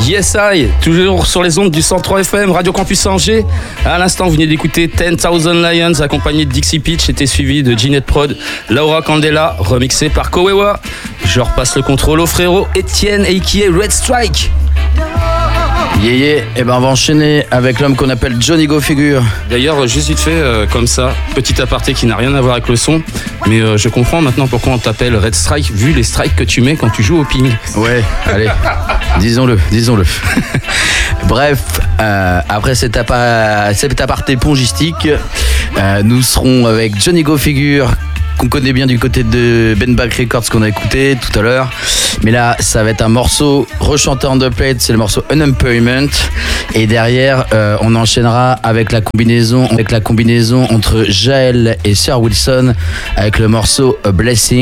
Yes I, toujours sur les ondes du 103 FM, Radio Campus Angers. À l'instant, vous venez d'écouter 10,000 Lions accompagné de Dixie Pitch, c'était suivi de Ginette Prod, Laura Candela, remixé par Kowewa. Je repasse le contrôle au frérot Étienne a.k.a. Red Strike. Et ben on va enchaîner avec l'homme qu'on appelle Johnny Go Figure. D'ailleurs, juste vite fait, comme ça, petit aparté qui n'a rien à voir avec le son, mais je comprends maintenant pourquoi on t'appelle Red Strike, vu les strikes que tu mets quand tu joues au ping. Ouais, allez, disons-le. Bref, après cet aparté pongistique, nous serons avec Johnny Go Figure, qu'on connaît bien du côté de Ben Back Records qu'on a écouté tout à l'heure. Mais là, ça va être un morceau rechanté en dubplate, c'est le morceau Unemployment. Et derrière, on enchaînera avec la combinaison entre Jaël et Sir Wilson avec le morceau A Blessing.